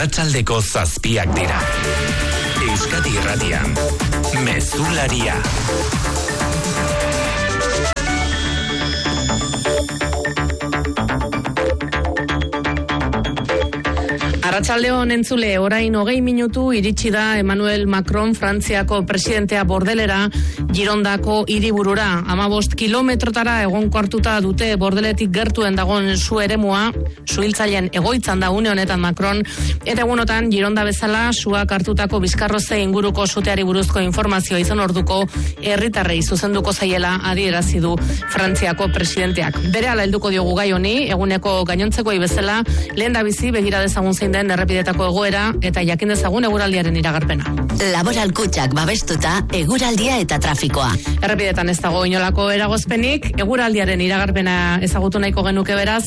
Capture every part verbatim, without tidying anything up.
Arratsaldeko zazpiak dira. Euskadi Irratian, Mezularia. Arratsaldeon entzule, orain hogei minutu iritsi da Emmanuel Macron Frantziako presidentea Bordelera, Girondako hiriburura. hamabost kilometrotara egonkortuta dute Bordeletik gertuen dagoen su eremua, suhiltzaileen egoitzan da une honetan Macron, eta egunotan Gironda bezala suak hartutako Bizkarroze inguruko suteari buruzko informazioa izan orduko herritarrei zuzenduko zaiela adierazi du Frantziako presidenteak. Berehala helduko diogu gai honi, eguneko gainontzekoei bezala, lehendabizi begira dezagun zein den errepidetako egoera eta jakin dezagun eguraldiaren iragarpena. Laboral kutxak babestuta eguraldia eta trafikoa. Errepidetan ez dago inolako eragozpenik, eguraldiaren iragarpena ezagutu nahiko genuke beraz,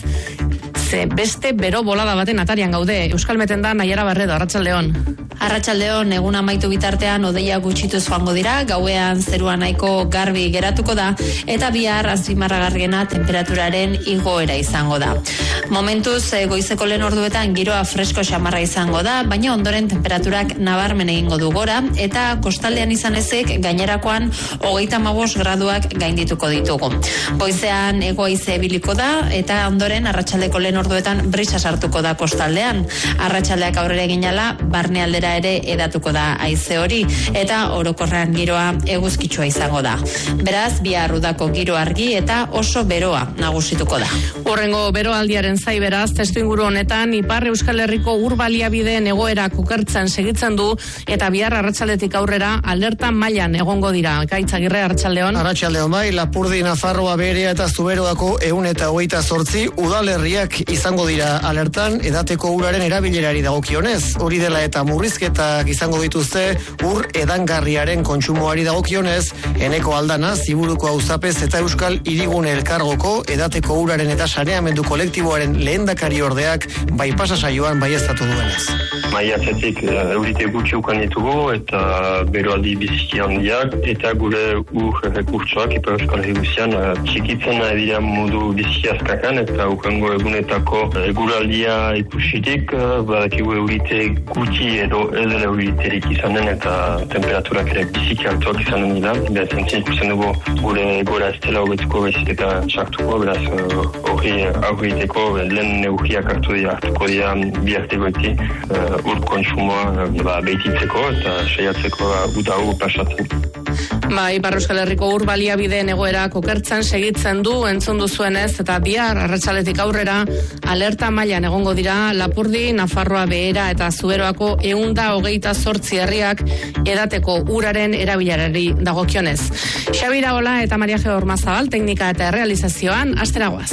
ze beste bero bolada baten atarian gaude. Euskalmeten da Naiara Barredo, arratsaldeon. Arratsaldeon, egun amaitu bitartean hodeiak gutxituz joango dira, gauean zerua nahiko garbi geratuko da, eta bihar azpimarragarriena temperaturaren igoera izango da. Momentuz, goizeko lehen orduetan giroa fresko xamarra izango da, baina ondoren temperaturak nabarmen egingo du gora, eta kostaldean izan ezik gainerakoan hogeita hamabost graduak gaindituko ditugu. Goizean hego-haize ibiliko da, eta ondoren arratsaldeko lehen orduetan brisa sartuko da kostaldean. Arratsaldeak aurrera eginala, barnealdera ere edatuko da haize hori, eta orokorrean giroa eguzkitsua izango da. Beraz, bihar udako giro argi eta oso beroa nagusituko da. Horrengo beroaldiaren zai beraz, testuinguru honetan Ipar Euskal Herriko ur baliabideen egoera okertzen segitzen du, eta bihar arratsaldetik aurrera alerta mailan egongo dira. Gaitz Agirre, arratsaldeon. Arratsaldeon bai, Lapurdi, Nafarroa, Berea eta Zuberoako ehun eta hogeita zortzi udalerriak izango dira alertan edateko uraren erabilerari dagokionez. Hori dela eta murrizketak izango dituzte ur edangarriaren kontsumoari dagokionez, Eneko Aldana, Ziburuko Auzapez eta Euskal Hirigune Elkargoko edateko uraren eta saneamendu kolektiboaren lehendakari ordeak bai pasa saioan baieztatu duenez. Maiatzetik eurite gutxi ukan ditugu eta beroaldi biziki handiak eta gure ur rekurtsoak Ipar Euskal Herrian txikitzen dira modu biziki azkakan eta ukango egunetako eguraldia ikusitik badakigu eurite gutxi edo edele euriterik izanen eta temperaturak ere biziki altuak izanen dira. Beraz, entzien ikusten dugu gure gora ez dela hobetuko bezik eta sartuko, beraz hori aurriteko lehen neurriak hartu dira hartuko dira biartegoetik uh, ur kontsumoa ba, behititzeko eta saiatzeko uda hau pasatzen. Ba, Ipar Euskal Herriko ur baliabideen egoerak okertzen segitzen du entzun duzuenez, eta bihar arratsaletik aurrera alerta mailan egongo dira Lapurdi, Nafarroa, Behera eta Zuberoako ehunda hogeita zortzi herriak edateko uraren erabilerari dagokionez. Xabira Ola eta Maria Geo Ormazabal teknika eta errealizazioan asteragoaz.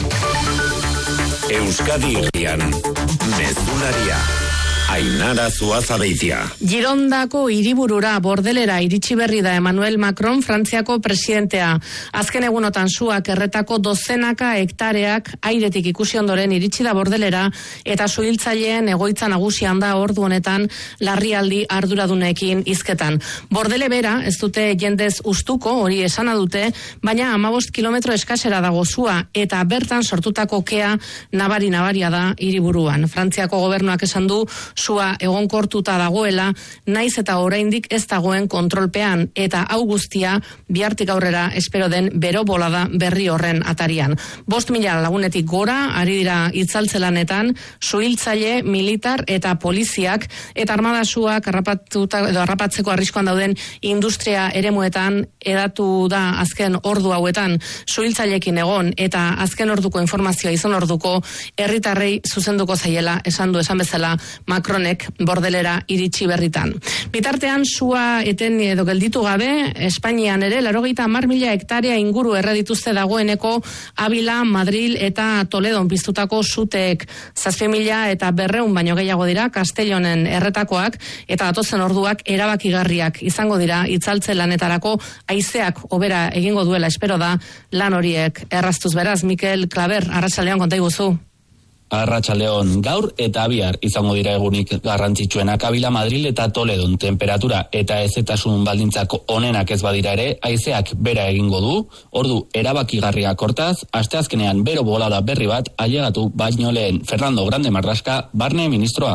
Euskadi Irratian, Mezularia. Ainara Zuazabeitia. Girondako hiriburura Bordelera iritsi berri da Emmanuel Macron Frantziako presidentea. Azken egunotan suak erretako dozenaka hektareak airetik ikusi ondoren iritsi da Bordelera eta suhiltzaileen egoitza nagusian da ordu honetan larrialdi arduradunekin hizketan. Bordele bera ez dute jendez ustuko, hori esana dute, baina hamabost kilometro eskasera dago sua eta bertan sortutako kea nabari nabaria da hiriburuan. Frantziako gobernuak esan du sua egonkortuta dagoela, naiz eta oraindik ez dagoen kontrolpean, eta hau guztia bihartik aurrera espero den bero bolada berri horren atarian. Bost mila lagunetik gora, ari dira itzaltzelanetan, suhiltzaile, militar eta poliziak, eta armada suak edo harrapatzeko arriskoan dauden industria eremuetan edatu da azken ordu hauetan, suhiltzailekin egon, eta azken orduko informazioa izan orduko herritarrei zuzenduko zaiela, esan du esan bezala Macronek Bordelera iritsi berritan. Bitartean sua eten edo gelditu gabe, Espainian ere laurogeita hamar mila hektarea inguru erredituzte dagoeneko Abila, Madril eta Toledon piztutako suteek. Zazpi mila eta berreun baino gehiago dira Castellonen erretakoak, eta datozen orduak erabakigarriak izango dira itzaltze lanetarako. Haizeak hobera egingo duela espero da lan horiek erraztuz. Beraz, Mikel Klaber, arratsaldean konta iguzu. Arratsaldeon, gaur eta bihar izango dira egunik garrantzitsuenak Abila, Madril eta Toledon. Temperatura eta hezetasun baldintzako onenak ez badira ere, haizeak bera egingo du, ordu erabakigarriak hortaz, asteazkenean bero bolada berri bat ailegatu baino lehen. Fernando Grande Marlaska, barne ministroa.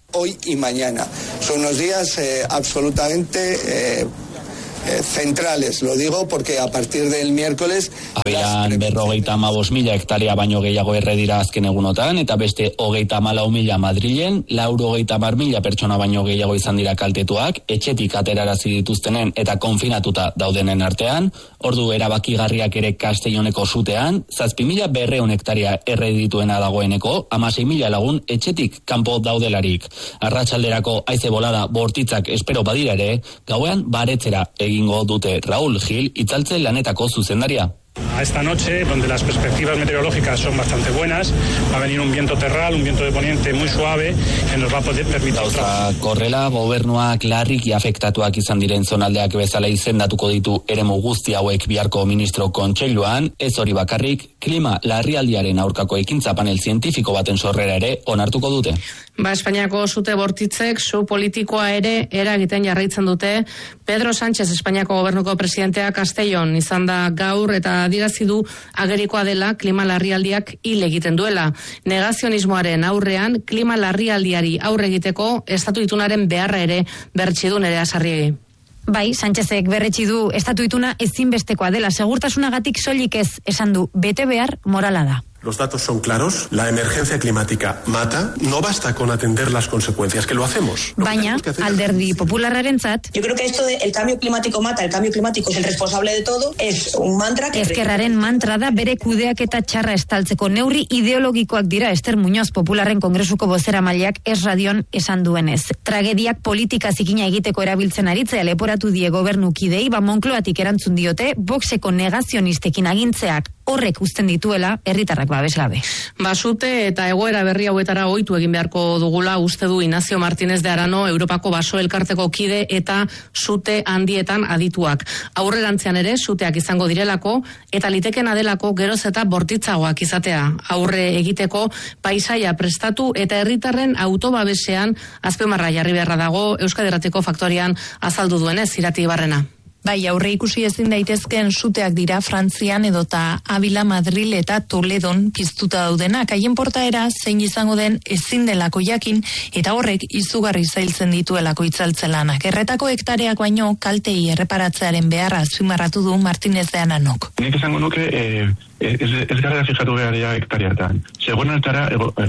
Hoy y mañana. Son unos días eh, absolutamente... Eh, Eh, centrales, lo digo porque a partir del miércoles abian berrogeita hamabost mila hektarea baino gehiago erre dira azken egunotan, eta beste hogeita hamalau mila Madrilen, laurogeita hamar mila pertsona baino gehiago izan dira kaltetuak, etxetik aterarazi dituztenen eta konfinatuta daudenen artean. Ordu erabakigarriak ere Castelloneko sutean, zazpi mila berrehun hektaria erre dituena dagoeneko, hamasei mila lagun etxetik kanpo daudelarik. Arratsalderako haize bolada bortitzak espero badira ere, gauean baretzera egingo dute. Raúl Gil, itzaltze lanetako zuzendaria. A esta noche, donde las perspectivas meteorológicas son bastante buenas, va a venir un viento terral, un viento de poniente muy suave, que nos va a poder permitir... Gauza korrela, gobernuak larriki afektatuak izan diren zonaldeak bezala izendatuko ditu eremu guzti hauek biharko ministro kontseiluan, ez hori bakarrik, klima larrialdiaren aurkako ekintza panel zientifiko baten sorrera ere onartuko dute. Ba, Espainiako sute bortitzek su politikoa ere eragiten jarraitzen dute. Pedro Sánchez, Espainiako gobernuko presidentea, Castellon izan da gaur eta adierazi du agerikoa dela klima larrialdiak hil egiten duela. Negazionismoaren aurrean klima larrialdiari aurre egiteko estatu itunaren beharra ere bertsi du Nerea Sarriegi. Bai, Sánchezek berretsi du estatu ituna ezinbestekoa dela, segurtasunagatik soilik ez, esan du, bete behar morala da. Los datos son claros, la emergencia climática mata, no basta con atender las consecuencias, que lo hacemos. Lo Baina, que que alderdi popularrarentzat, yo creo que esto de el cambio climático mata, el cambio climático es el responsable de todo, es un mantra que... Ezkerraren mantra da bere kudeaketa txarra estaltzeko neurri ideologikoak dira. Ester Muñoz, Popularren Kongresuko bozeramaileak Ez Radion esan duenez. Tragediak politika zikina egiteko erabiltzen aritzea leporatu die gobernukidei, ba Moncloatik erantzun diote, Voxeko negazionistekin agintzeak horrek uzten dituela herritarrak babes gabe. Basute eta egoera berri hauetara ohitu egin beharko dugula uste du Ignacio Martínez de Arano, Europako Baso Elkarteko kide eta sute handietan adituak. Aurrerantzean ere suteak izango direlako eta litekena delako geroz eta bortitzagoak izatea. Aurre egiteko paisaia prestatu eta herritarren autobabesean azpimarra jarri beharra dago Euskadi Irratiko Faktorian azaldu duenez Irati Barrena. Bai, aurre ikusi ezin daitezkeen suteak dira Frantzian edota Avila, Madril eta Toledon piztuta daudenak. Haien portaera zein izango den ezin delako jakin eta horrek izugarri zailtzen dituelako itzaltzelanak. Erretako hektareak baino kaltei erreparatzearen beharra azpimarratu du Martínez de Ananok. Nik esango nuke eh, ez, ez gara fijatu beharria hektareatan. Segun altara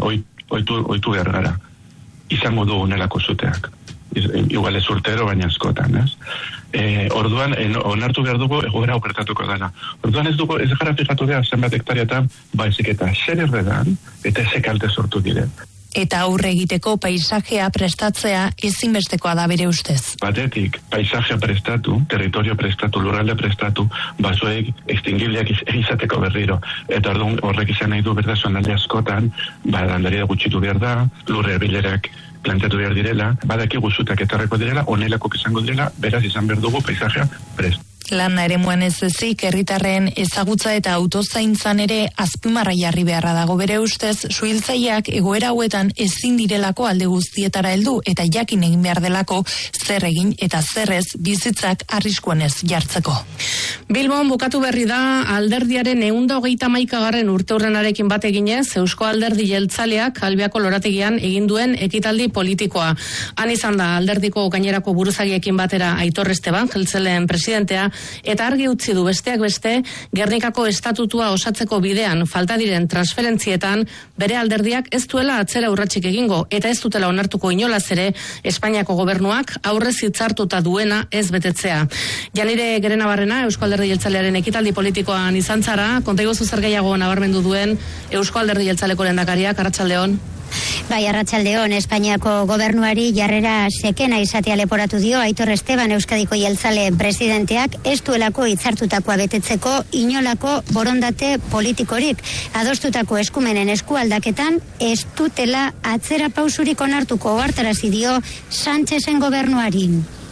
oitu, oitu behar gara. Izango du nelako suteak. Igual ez urtero, baina askotan, ez? E, orduan, en, onartu behar dugu egoera okertatuko dela. Orduan ez dugu, ez gara fijatu behar zenbat hektareatan, baizik eta zer erredan, eta ez kalte sortu diren. Eta aurre egiteko paisajea prestatzea ezinbestekoa da bere ustez. Batetik, paisajea prestatu, territorio prestatu, lurralde prestatu, basoek extingibliak izateko berriro. Eta orduan horrek izan nahi du berda zonalde askotan, ba, landaria gutxitu behar da, lurre erbilerak planteatu behar direla, badakigu zutak etorreko direla, onelako izango direla, beraz izan behar dugu paisajea prest. Lana eremuan ez ezik, herritarren ezagutza eta autozaintzan ere azpimarra jarri beharra dago bere ustez, suhiltzaileak egoera hauetan ezin direlako alde guztietara heldu eta jakin egin behar delako zer egin eta zerrez bizitzak arriskuan ez jartzeko. Bilbon bukatu berri da alderdiaren ehun eta hogeita hamaikagarren urteurrenarekin bat eginez, Eusko Alderdi Jeltzaleak Albiako lorategian egin duen ekitaldi politikoa. Han izan da alderdiko gainerako buruzagiekin batera Aitor Esteban, Jeltzaleen presidentea, eta argi utzi du besteak beste, Gernikako estatutua osatzeko bidean falta diren transferentzietan bere alderdiak ez duela atzera urratsik egingo eta ez dutela onartuko inolaz ere Espainiako gobernuak aurrez hitzartuta duena ez betetzea. Janire Gerenabarrena, Eusko Alderdi Jeltzalearen ekitaldi politikoan izan zara, konta iguzu zer gehiago nabarmendu duen Eusko Alderdi Jeltzaleko lehendakariak, arratsaldeon. Bai, arratsaldeon, Espainiako gobernuari jarrera sekena izatea leporatu dio Aitor Esteban, Euskadiko Jeltzale presidenteak ez duelako hitzartutakoa betetzeko inolako borondate politikorik. Adostutako eskumenen eskualdaketan ez dutela atzera pausurik onartuko, ohartarazi dio Sánchezen gobernuari.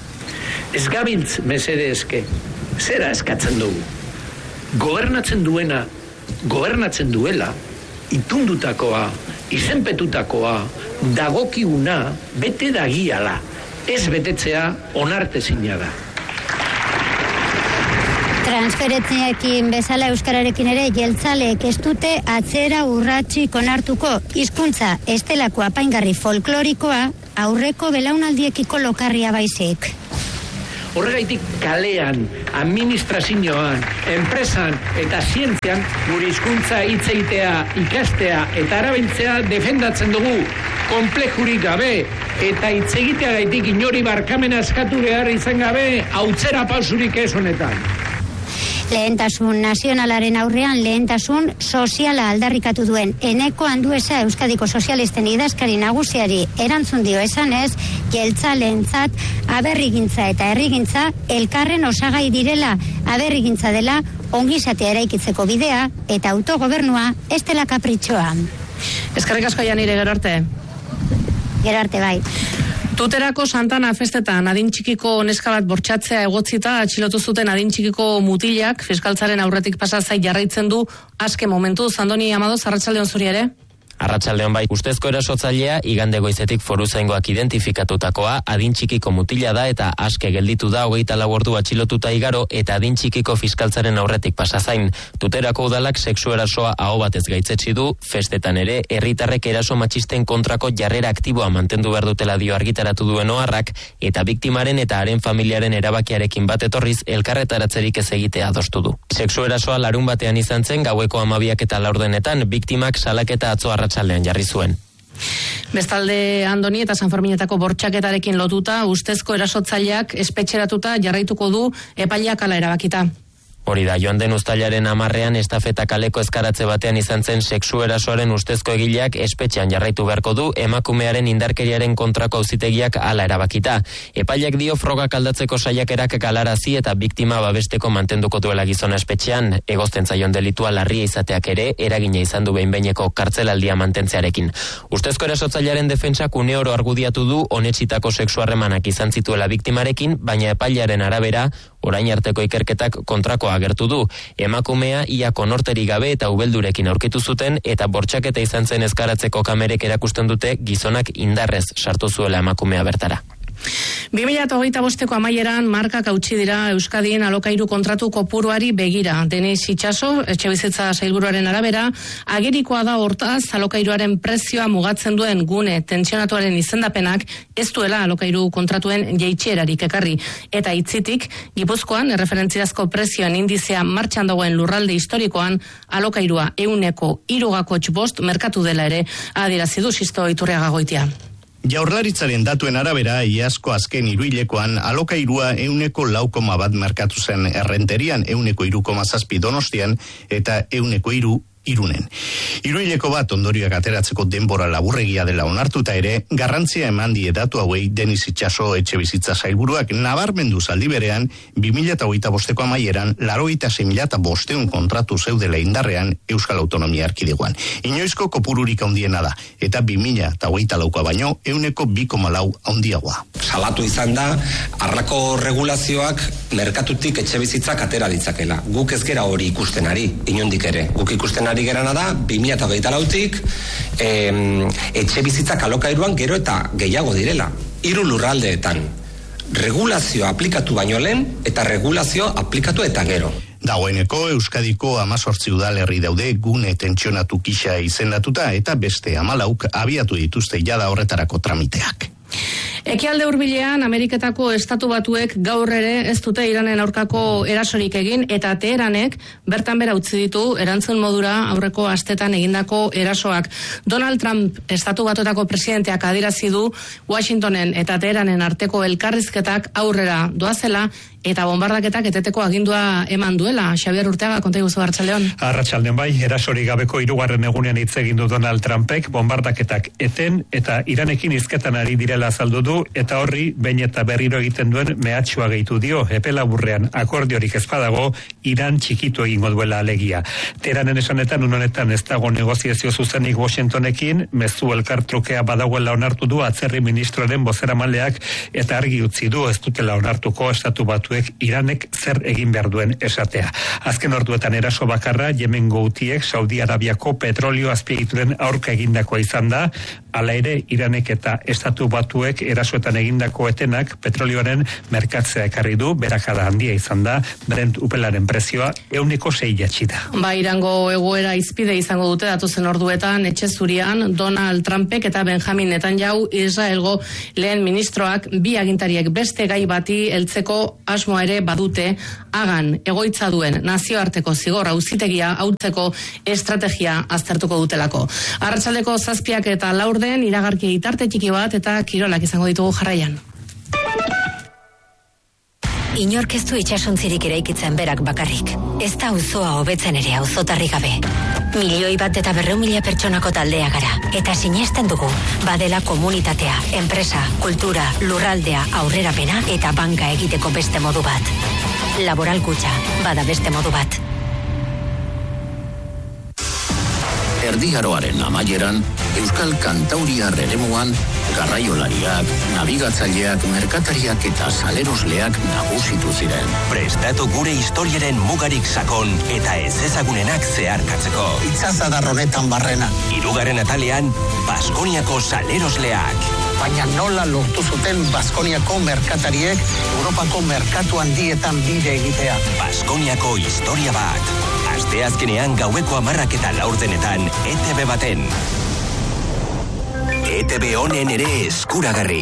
Ez gabiltz mesedezke, zera eskatzen dugu. Gobernatzen duena, gobernatzen duela, itundutakoa, izenpetutakoa, dagokiguna, bete dagiala. Ez betetzea onartezina da. Transferentziekin bezala euskararekin ere jeltzaleek ez dute atzera urratsik onartuko hizkuntza estelako apaingarri folklorikoa aurreko belaunaldiekiko lokarria baizik. Horregaitik kalean, administrazioan, enpresan eta zientzian gure hizkuntza hitzeitea, ikastea eta erabiltzea defendatzen dugu. Konplejurik gabe eta hitz egiteagaitik inori barkamena eskatu behar izan gabe hautzera pausurik ez honetan. Lehentasun nazionalaren aurrean lehentasun soziala aldarrikatu duen Eneko Andueza Euskadiko Sozialisten idazkari nagusiari erantzun dio esanez, jeltzalentzat aberrigintza eta herrigintza elkarren osagai direla, aberrigintza dela ongizatea eraikitzeko bidea eta autogobernua ez dela kapritxoa. Eskerrik asko Janire, gero arte. Gero arte bai. Tuterako Santana festetan adin txikiko neska bat bortxatzea egotzita atxilotu zuten adin txikiko mutilak fiskaltzaren aurretik pasazai jarraitzen du aske momentu. Andoni Amadoz, arratsaldeon zuri ere? Arratsaldeon bai, ustezko erasotzailea igande goizetik foruzaingoak identifikatutakoa adin txikiko mutila da eta aske gelditu da hogeita lau ordu atxilotuta igaro eta adin txikiko fiskaltzaren aurretik pasazain. Tuterako udalak sexu erasoa aho batez gaitzetsi du, festetan ere herritarrek eraso matxisten kontrako jarrera aktiboa mantendu behar dutela dio argitaratu duen oharrak eta biktimaren eta haren familiaren erabakiarekin bat etorriz elkarretaratzerik ez egitea adostu du. Sexu erasoa larun batean izan zen gaueko hamabiak eta laurdenetan biktimak salaketa atzo arratsaldean jarri zuen. Bestalde Andoni eta San Ferminetako bortxaketarekin lotuta ustezko erasotzaileak espetxeratuta jarraituko du epaileak hala erabakita. Hori da, joan den uztailaren hamarrean estafeta kaleko eskaratze batean izan zen sexu erasoaren ustezko egileak espetxean jarraitu beharko du emakumearen indarkeriaren kontrako auzitegiak hala erabakita. Epaileak dio frogak aldatzeko saiakerak galarazi eta biktima babesteko mantenduko duela gizona espetxean, egozten zaion delitua larria izateak ere eragina izan du behin-behineko kartzelaldia mantentzearekin. Ustezko erasotzailearen defentsak une oro argudiatu du onetsitako sexu harremanak izan zituela biktimarekin, baina epailearen arabera orain arteko ikerketak kontrako agertu du. Emakumea ia konorteri gabe eta ubeldurekin aurkitu zuten eta bortxaketa izan zen eskaratzeko kamerek erakusten dute gizonak indarrez sartu zuela emakumea bertara. bi mila hogeita bosteko amaieran markak hautsi dira Euskadien alokairu kontratu kopuruari begira. Denis Itxaso, etxebizitza sailburuaren arabera, agerikoa da hortaz alokairuaren prezioa mugatzen duen gune tentsionatuaren izendapenak ez duela alokairu kontratuen jaitsierarik ekarri. Eta hitzitik, Gipuzkoan erreferentziazko prezioen indizea martxan dagoen lurralde historikoan alokairua ehuneko hirugako bost merkatu dela ere adierazi du Sisto Iturriaga Goitia. Jaurlaritzaren datuen arabera, iazko azken hiruhilekoan alokairua ehuneko lau koma bat merkatu zen errenterian, ehuneko hiru koma zazpi Donostian eta ehuneko hiru Irunen. Hiruhileko bat ondorioak ateratzeko denbora laburregia dela onartuta ere, garrantzia eman die datu hauei Denis Itxaso etxebizitza sailburuak nabarmendu zaldi berean, bi mila hogeita bosteko amaieran, laurogeita sei mila bostehun kontratu zeudela indarrean Euskal Autonomia Erkidegoan. Inoizko kopururik handiena da, eta bi mila hogeita laukoa baino, ehuneko bi koma lau handiagoa. Salatu izan da, arlako regulazioak merkatutik etxebizitzak atera ditzakela. Guk ez gera hori ikusten ari, inondik ere. Guk ikusten ari gerana da, bi mila hogeita lautik eh, etxe bizitzak alokairuan gero eta gehiago direla. Hiru lurraldeetan. Regulazioa aplikatu baino lehen eta regulazio aplikatu eta gero. Dagoeneko Euskadiko hamazortzi udalerri daude gune tentsionatu kisa izendatuta eta beste hamalauk abiatu dituzte jada horretarako tramiteak. Ekialde hurbilean Ameriketako estatu batuek gaur ere ez dute Iranen aurkako erasorik egin eta Teheranek bertan bera utzi ditu erantzun modura aurreko astetan egindako erasoak. Donald Trump estatu batuetako presidenteak adierazi du Washingtonen eta Teheranen arteko elkarrizketak aurrera doazela eta bombardaketak eteteko agindua eman duela. Xabier Urteaga, konta iguzu Arratsaldeon. Arratsaldeon bai, erasorik gabeko hirugarren egunean hitz egin du Donald Trumpek bombardaketak eten eta Iranekin hizketan ari direla azaldu du eta horri behin eta berriro egiten duen mehatxua gehitu dio. Epe laburrean akordiorik ez badago Iran txikitu egingo duela alegia. Teheranen esanetan unonetan ez dago negoziazio zuzenik Washingtonekin, mezu elkartrukea badagoela onartu du atzerri ministroaren bozeramaileak eta argi utzi du ez dutela onartuko estatu batu Batuek Iranek zer egin behar duen esatea. Azken orduetan eraso bakarra Yemengo Hutiek Saudi Arabiako petrolio azpiegituren aurka egindakoa izan da, hala ere Iranek eta Estatu Batuek erasoetan egindako etenak petrolioaren merkatzea ekarri du, berakada handia izan da, Brent upelaren prezioa euneko sei jatsi da. Ba, Irango egoera izpide izango dute datozen orduetan etxe zurian Donald Trumpek eta Benjamin Netanyahu Israelgo lehen ministroak bi agintariek beste gai bati heltzeko asmoa ere badute, Hagan egoitza duen nazioarteko zigor auzitegia hautzeko estrategia aztertuko dutelako. Arratsaldeko zazpiak eta laurden iragarki itarte txiki bat eta kirolak izango ditugu jarraian. Inork ez du itxasontzirik eraikitzen berak bakarrik. Ez da auzoa hobetzen ere auzotarri gabe. Milioi bat eta berreun mila pertsonako taldea gara. Eta sinesten dugu, badela komunitatea, enpresa, kultura, lurraldea, aurrerapena eta banka egiteko beste modu bat. Laboral Kutxa, bada beste modu bat. Erdiaroaren amaieran, Euskal Kantauriar eremuan, garraiolariak, nabigatzaileak, merkatariak eta salerosleak nagusitu ziren. Prestatu gure historiaren mugarik sakon eta ez ezagunenak zeharkatzeko. Itzazadar honetan barrena. Hirugarren atalean, Baskoniako salerosleak. Baina nola lortu zuten Baskoniako merkatariek Europako merkatu handietan bide egitea. Baskoniako historia bat. Asteazkenean gaueko hamarrak eta laurdenetan E T B baten. E T B honen ere eskuragarri.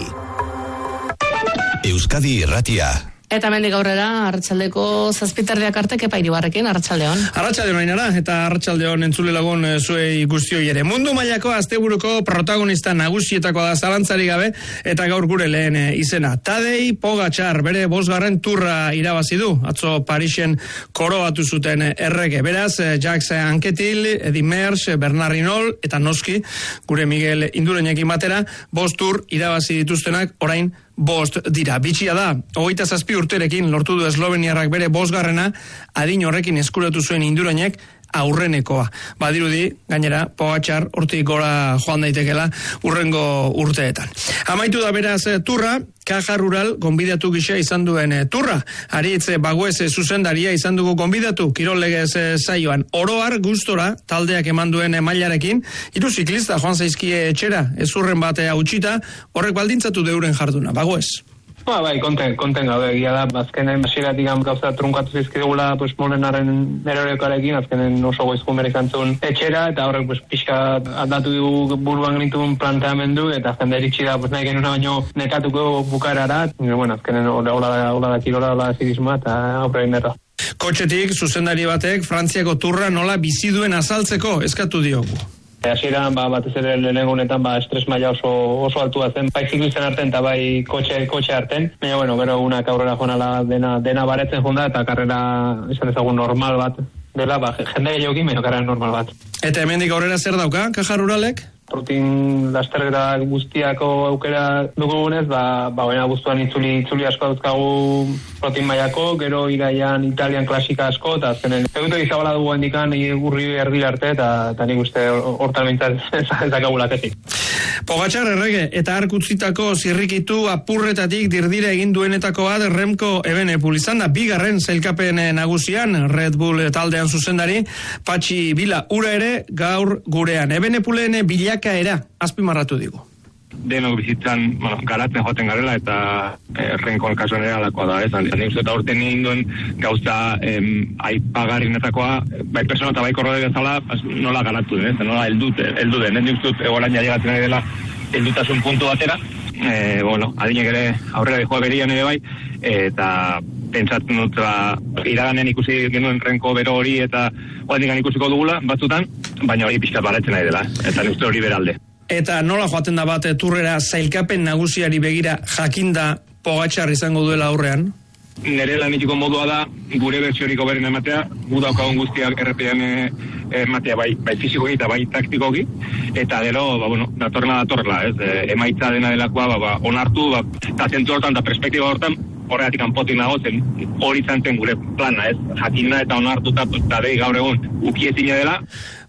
Euskadi Irratia. Eta mendik aurrera, arratsaldeko zazpiterdiak arte, kepa iribarrekin, arratsaldeon. Arratsaldeon ainara, eta arratsaldeon entzule lagun zuei guztioi ere. Mundu mailako asteburuko protagonista nagusietakoa da zalantzari gabe, eta gaur gure lehen izena. Tadej Pogačar bere bosgarren turra irabazi du, atzo Parisen koroatu zuten errege. Beraz, Jacques Anquetil, Eddy Merckx, Bernard Hinault, eta noski, gure Miguel Indurenekin batera, bost tur irabazi dituztenak orain bost dira. Bitxia da, hogeita zazpi urterekin lortu du esloveniarrak bere bosgarrena, adin horrekin eskuratu zuen Indurenek aurrenekoa. Badirudi, gainera, Pogačar hortik gora joan daitekela urrengo urteetan. Amaitu da beraz turra, Caja Rural gonbidatu gisa izan duen turra. Aritz Baguez zuzendaria izan dugu gonbidatu, kirol legez saioan. Oroar gustora taldeak eman duen mailarekin, hiru ziklista joan zaizkie etxera, ezurren batea utxita, horrek baldintzatu deuren jarduna. Baguez. Ba, bai, konten, konten gabe egia da, azkenen hasieratik gauza trunkatu zizkidugula, pues, Molenaren erorekoarekin, azkenen oso goizkumera izan zuen etxera, eta horrek, pues, pixka aldatu dugu buruan genituen planteamendu, eta jende eritxi da, pues, nahi genuna baino nekatuko bukarara, eta, bueno, azkenen hola da, hola da kirola, hola da zirisma, eta aurre egin berra. Kotxetik, zuzendari batek, Frantziako turra nola bizi duen azaltzeko eskatu diogu. Hasieran ba batez ere lehenengo honetan ba estres maila oso oso altua zen, bai ziklisten artean eta bai kotxe kotxe artean. Baina bueno, gero egunak aurrera joanala dena dena baretzen junda eta karrera izan ezagun normal bat dela, ba jende gehiokin baina karrera normal bat. Eta hemendik aurrera zer dauka Caja Ruralek? Rutin lasterketa guztiako aukera dugunez, ba ba baina guztuan itzuli itzuli asko dauzkagu rutin mailako, gero iraian Italian klasika asko eta azkenen egutu izabala dugu handikan urri erdi arte eta eta nik uste hortan mintzat ez dakagulaketik. Pogačar errege eta ark utzitako zirrikitu apurretatik dirdira egin duenetako bat Remco Evenepoel izan da bigarren sailkapen nagusian Red Bull taldean zuzendari Patxi Bila ura ere gaur gurean. Evenepoelen bilakaera azpimarratu digu. Denok bizitzan, bueno, garatzen joaten garela eta errenkon kasuan ere alakoa da, ez? Nik uste eta urten egin duen gauza em, aipagarrinetakoa, bai persona eta bai korrode bezala, nola garatu den, ez? Nola eldut, eldu den, nik uste egoran jadigatzen ari dela eldutasun puntu batera, e, bueno, adinek ere aurrera dijoa berian ere bai, eta pentsatzen dut, ba, iraganen ikusi genuen renko bero hori eta oandikan ikusiko dugula, batzutan, baina hori pixkat baratzen ari dela, eta nik uste hori beralde. Eta nola joaten da bat turrera zailkapen nagusiari begira jakinda Pogačar izango duela aurrean? Nere lanitiko modua da gure bertsiorik oberen ematea, gu daukagun guztiak errepidean ematea bai, bai fizikoki eta bai taktikoki, eta gero, ba, bueno, datorna datorla, ez, e, emaitza dena delakoa, ba, ba, onartu, ba, eta zentu hortan, eta perspektiba hortan, horregatik kanpotik nago zen, hori zanten gure plana, ez, jakinda eta onartu eta dei gaur egun ukiezina dela.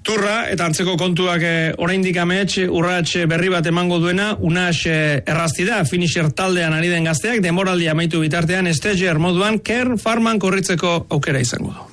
turra, eta antzeko kontuak eh, oraindik amets urrats berri bat emango duena Unas eh, errazti da, finisher taldean ari den gazteak, demoraldia amaitu bitartean stager moduan Kern Farman korritzeko aukera izango du.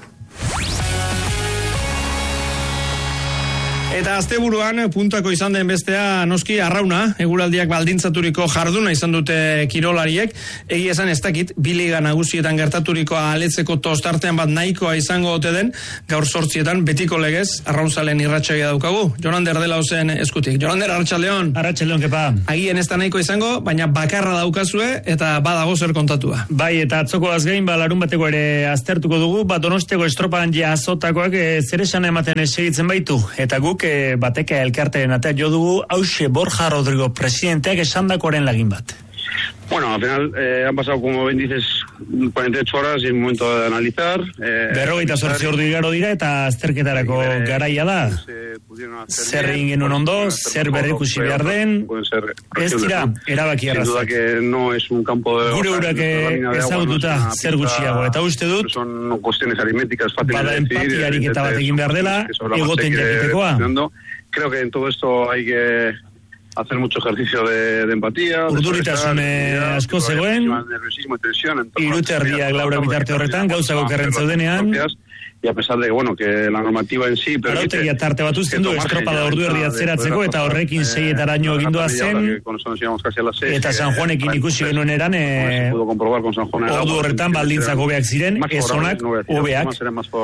Eta asteburuan puntako izan den bestea noski arrauna, eguraldiak baldintzaturiko jarduna izan dute kirolariek, egia esan ez dakit, biliga nagusietan gertaturikoa aletzeko tostartean bat nahikoa izango ote den, gaur sortzietan betiko legez, arraunzalen irratsaioa daukagu, Jonander dela ozen eskutik. Jonander, Arratsaldeon. Arratsaldeon, kepa. Agien ez da nahiko izango, baina bakarra daukazue eta badago zer kontatua. Bai, eta atzoko azgain, ba, larun bateko ere aztertuko dugu, ba, Donosteko estropan jazotakoak e, zer esan ematen segitzen baitu, eta guk bateka elkarteren atea jo dugu hause Borja Rodrigo presidenteak esandakoaren lagin bat. Bueno, al final eh, han pasado, como bien dices, cuarenta y ocho horas y es momento de analizar. Eh, Berrogeita zortzi ordu igaro dira eta azterketarako garaia da. Zer egin genuen ondo, zer berrikusi behar den, ez dira, erabaki arrazak. Sin duda que no es un campo de... Gure urak ezagututa zer gutxiago, eta uste dut, son cuestiones aritméticas fáciles bada de decidir. empati ariketa bat egin behar dela, egoten jakitekoa. Creo que en todo esto hay que hacer mucho ejercicio de, de empatía. Urduritasun asko zegoen, iruterriak laura bitarte horretan, gauzako kerren zeudenean, y a pesar de bueno que la normativa en sí permite arautegia tarte bat uzten du estropada ordu erdi atzeratzeko eta horrekin seietaraino egindoa zen eta San Juanekin ikusi genuen eran e, ordu horretan baldintzak hobeak ziren, ez onak hobeak.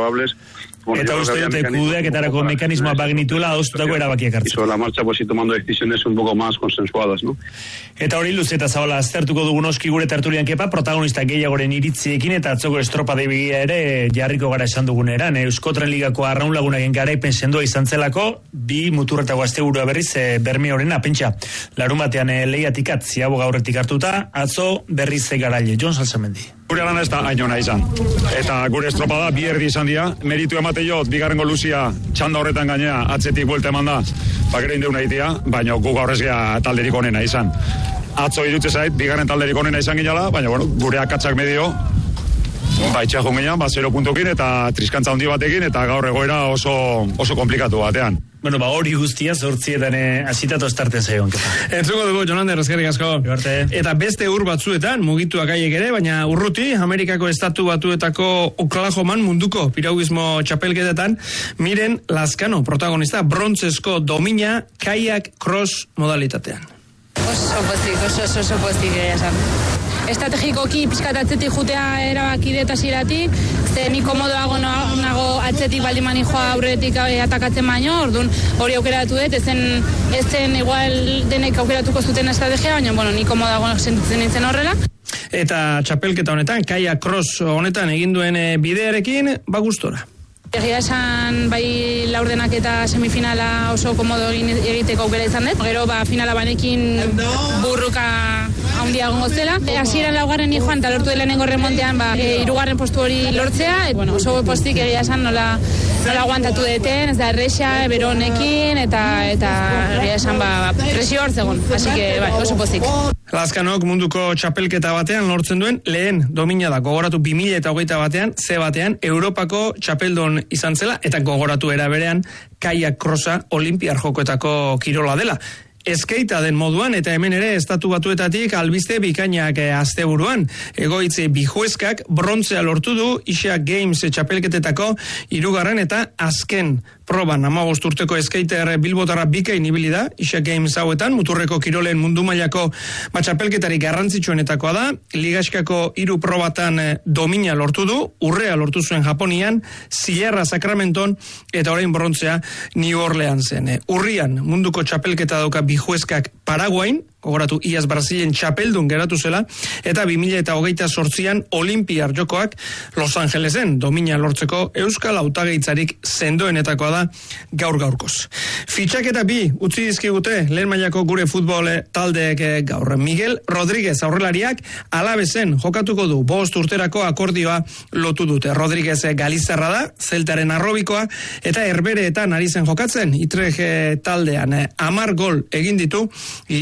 Eta uste dute kudeaketarako mekanismoa bagnituela adostutako erabakiak hartzen. Y sobre la marcha pues ir tomando decisiones un poco más consensuadas, ¿no? Eta hori luze eta zabala aztertuko dugu noski gure tertulian kepa, protagonista gehiagoren iritziekin eta atzoko estropa debigia ere jarriko gara esan duguneran. Euskotren ligako arraun lagunaken garaipen sendoa izan zelako, bi muturretako asteburua berriz e, berme horrena, pentsa. Larun batean e, lehiatik atziago gaurretik hartuta, atzo berriz e garaile. Jon Salsamendi. Gure lana ez da hainona izan. Eta gure estropada bi erdi izan dira, meritu emate jot, bigarrengo luzia txanda horretan gainea atzetik buelte eman da, bakero indeuna itia, baina gu gaur ez gea talderik onena izan. Atzo idutze zait, bigarren talderik onena izan ginala, baina bueno, gure akatzak medio, ba, itxakon genean, ba, zero puntokin eta triskantza handi batekin, eta gaur egoera oso, oso komplikatu batean. Bueno, ba, hori guztia zortzietan asitatu estarten zaion. Entzuko dugu, Jonander, eskerrik asko. Eta beste ur batzuetan, mugituak aiek ere, baina urruti, Amerikako estatu batuetako Oklahoman munduko piragüismo txapelketetan, Miren Lazkano, protagonista, brontzesko domina, kayak cross modalitatean. Oso pozik, oso, oso, oso pozik, esan. Estrategikoki pixkat atzetik jutea erabaki dut hasieratik, ze ni komodoago nago atzetik baldin mani joa aurretik atakatzen baino, orduan hori aukeratu dut, ezen, ezen igual denek aukeratuko zuten estrategia, baina bueno, ni komodoago sentitzen nintzen horrela. Eta txapelketa honetan, kayak cross honetan eginduen bidearekin, ba gustora. Egia esan bai laurdenak eta semifinala oso komodo egiteko aukera izan dut. Gero ba finala banekin burruka handia egongo zela. E, hasieran laugarren joan eta lortu lehenengo remontean ba e, hirugarren postu hori lortzea. E, bueno, oso postik egia esan nola nola aguantatu deten, ez da erresa, beronekin eta eta egia esan ba presio hor zegoen. Así que bai, oso postik. Lazkanok munduko txapelketa batean lortzen duen lehen domina da, gogoratu bi mila hogeita batean, ze batean, Europako txapeldon izan zela, eta gogoratu era berean, kayak crossa olimpiar jokoetako kirola dela. Eskeita den moduan, eta hemen ere estatu batuetatik albiste bikainak e, asteburuan. Egoitze bijueskak brontzea lortu du Asia Games txapelketetako hirugarren eta azken proban. Hamabost urteko skater bilbotarra bikain ibili da Asia Games hauetan, muturreko kirolen mundu mailako txapelketari garrantzitsuenetakoa da. Ligaskako hiru probatan e, domina lortu du, urrea lortu zuen Japonian, Sierra Sacramenton, eta orain brontzea New Orleansen. E, urrian munduko txapelketa dauka bijueskak Paraguain, gogoratu iaz Brasilen txapeldun geratu zela, eta bi mila hogeita zortzian Olimpiar Jokoak Los Angelesen domina lortzeko euskal hautagaitzarik sendoenetakoa da gaur gaurkoz. Fitxaketa bi utzi dizkigute lehen mailako gure futbol taldeek gaur. Miguel Rodríguez aurrelariak Alavesen jokatuko du, bost urterako akordioa lotu dute. Rodríguez Galizarra da, Zeltaren arrobikoa, eta Herbereetan ari zen jokatzen, Utrecht taldean hamar gol egin ditu Liga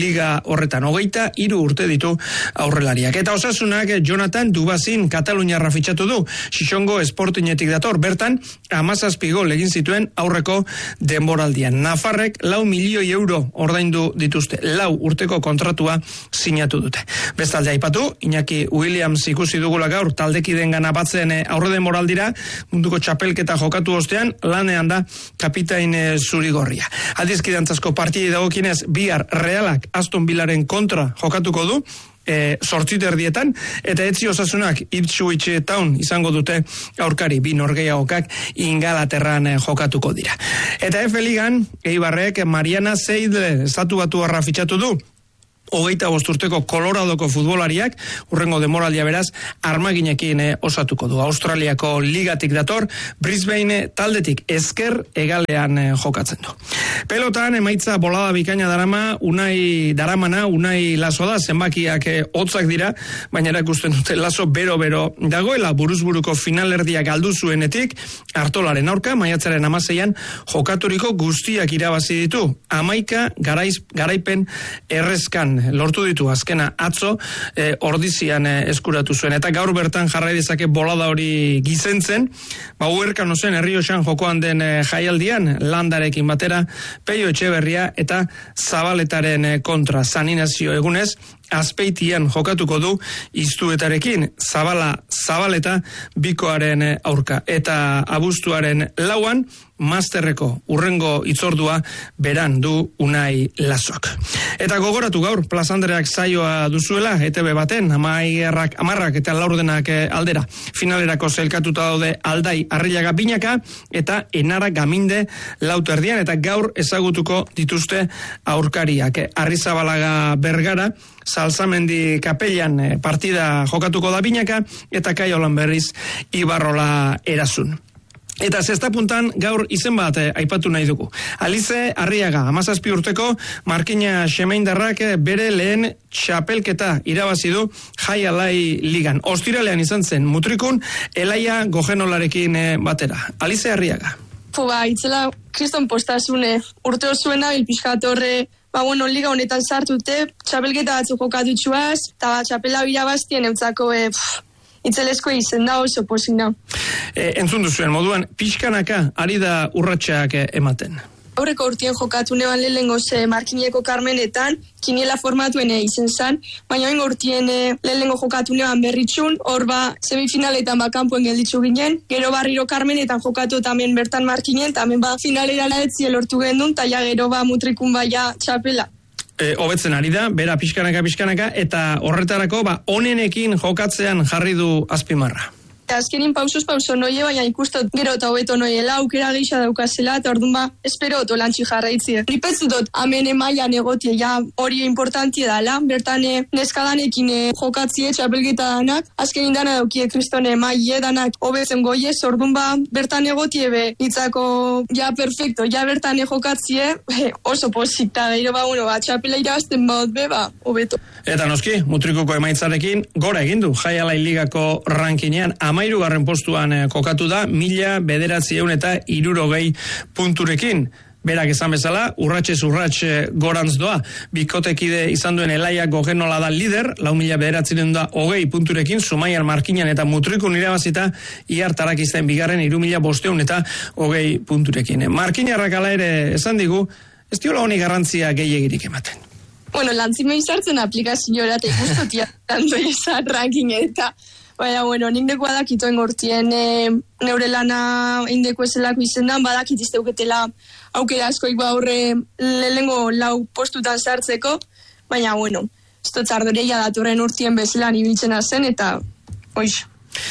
horretan. Hogeita hiru urte ditu aurrelariak. Eta Osasunak Jonathan Dubazin Kataluniarra fitxatu du. Xixongo Sportinetik dator. Bertan, hamazazpi gol egin zituen aurreko denboraldian. Nafarrek lau milioi euro ordaindu dituzte. Lau urteko kontratua sinatu dute. Bestalde aipatu, Iñaki Williams ikusi dugula gaur taldekideen gana batzen aurre denboraldira, munduko txapelketa jokatu ostean, lanean da kapitain zurigorria. Aldizkidantzazko partidei dagokienez, bihar Realak Aston Villaren kontra jokatuko du, e, sortziterdietan, eta etzi Osasunak Ipswich Town izango dute aurkari, bi norgehiagokak Ingalaterran jokatuko dira. Eta F Ligan, Eibarrek Mariana Seidle estatu batu harra fitxatu du, hogeita bosturteko Coloradoko futbolariak, urrengo demoraldia beraz, armaginekin eh, osatuko du. Australiako ligatik dator, Brisbane taldetik ezker egalean eh, jokatzen du. Pelotan, emaitza bolada bikaina darama, unai daramana, unai laso da, zenbakiak eh, hotzak dira, baina erakusten dute laso bero-bero dagoela, buruzburuko finalerdia galdu zuenetik, Artolaren aurka, maiatzaren amaseian, jokaturiko guztiak irabazi ditu. Amaika garaiz, garaipen errezkan lortu ditu azkena atzo eh, ordizian eh, eskuratu zuen, eta gaur bertan jarrai dezake bolada hori gizentzen, ba uerkan ozen Herrioxan jokoan den eh, jaialdian Landarekin batera Peio Etxeberria eta Zabaletaren eh, kontra. Saninazio egunez Azpeitian jokatuko du Iztuetarekin, Zabala Zabaleta bikoaren eh, aurka, eta abuztuaren lauan Masterreko urrengo itzordua beran du Unai Lasok. Eta gogoratu gaur, plazandereak saioa duzuela, E T B baten, amaierrak, amarrak eta laurdenak aldera. Finalerako zelkatuta daude Aldai Arrillaga Binaka eta Enara Gaminde lauterdian, eta gaur ezagutuko dituzte aurkariak. Arrizabalaga Bergara, Salzamendi Kapellan partida jokatuko da Binaka, eta Kaiolan berriz Ibarrola Erasun. Eta zesta puntan gaur izen bat eh, aipatu nahi dugu. Alize Arriaga, hamazazpi urteko Markina Xemeindarrak bere lehen txapelketa irabazi du Jai Alai Ligan. Ostiralean izan zen Mutrikun, Elaia Gojenolarekin eh, batera. Alize Arriaga. Fo, ba, itzela kriston postasune, urte osuena bilpizkatorre, ba, bueno, liga honetan sartute, txapelketa batzuk jokatutxuaz, eta ba, txapela birabaztien eutzako, e, pff, itzelesko izen da, oso posik da. E, entzun duzuen moduan, pixkanaka ari da urratxeak ematen. Aurreko urtien jokatu neban lehenengo ze Markineko Karmenetan, kiniela formatuen izen zan, baina oin urtien lehenengo jokatu neban berritxun, hor ba semifinaletan bakanpuen gelditzu ginen, gero barriro Karmenetan jokatu tamen bertan Markinen, tamen ba finalera laetzi elortu gendun, eta ja gero ba Mutrikun baia txapela. E, hobetzen ari da, bera pixkanaka pixkanaka, eta horretarako ba onenekin jokatzean jarri du azpimarra. Azkenin pausuz pauso noie, baina ikustot gero eta hobeto noiela, aukera geisha daukazela, eta orduan ba, espero oto lantxi jarraitzie. Ripetzu dut, amene mailan egotie, ja hori importantie dala, bertan neskadanekin jokatzie txapelgeta danak, azkenin dana daukie kristone maie danak hobetzen goiez, orduan ba, bertan egotie be, itzako, ja perfecto, ja bertan jokatzie, be, oso posik, eta gero ba, bueno, ba, txapela irabazten baut be, ba, hobeto. Eta noski, Mutrikuko emaitzarekin, gora egin du, Jai Alai Ligako rankinean, amairugarren postuan eh, kokatu da, mila bederatzi eun eta irurogei punturekin. Berak esan bezala, urratxez urratx gorantz doa. Bikotekide izan duen Elaia Gogenola da lider, lau mila bederatziren da hogei punturekin, Zumaian Markinan eta Mutrikun irabazita, iartarak izten bigarren iru mila bosteun eta hogei punturekin. Markinarrak ala ere esan digu, ez diola honi garrantzia gehiagirik ematen. Bueno, lantzimei sartzen aplikazioa eta ikustotia tanto izan ranking eta baina, bueno, nik dekoa dakitoen gortien e, neure lana indeko eselako izendan, badakit izteuketela aukera askoik ba horre lehengo lau postutan sartzeko, baina, bueno, ez dut zardoreia datorren urtien bezelan ibiltzen zen, eta oiz.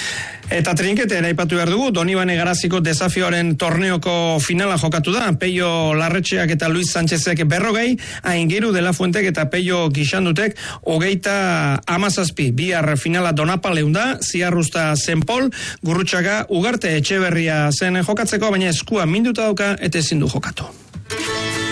Eta trinkete aipatu behar dugu, Donibane Garaziko desafioaren torneoko finala jokatu da, Peio Larretxeak eta Luis Sánchezek berrogei, Aingeru de la Fuentek eta Peio Gixandutek hogeita amazazpi, bihar finala Donapaleun da, Ziarrusta Zenpol, Gurrutxaga Ugarte Etxeberria zen jokatzeko, baina eskua minduta dauka eta ezin du jokatu.